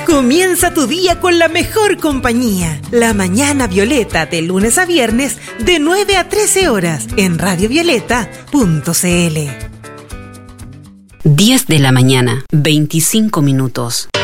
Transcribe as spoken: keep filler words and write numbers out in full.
Comienza tu día con la mejor compañía. La Mañana Violeta, de lunes a viernes, de nueve a trece horas, en radio violeta punto c l. diez de la mañana, veinticinco minutos.